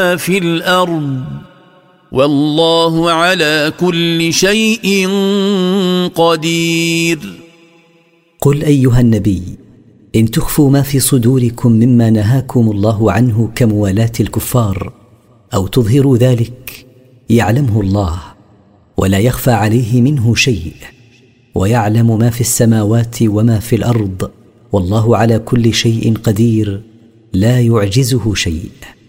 في الأرض والله على كل شيء قدير. قل أيها النبي: إن تخفوا ما في صدوركم مما نهاكم الله عنه كموالاة الكفار أو تظهروا ذلك يعلمه الله ولا يخفى عليه منه شيء، ويعلم ما في السماوات وما في الأرض، والله على كل شيء قدير لا يعجزه شيء.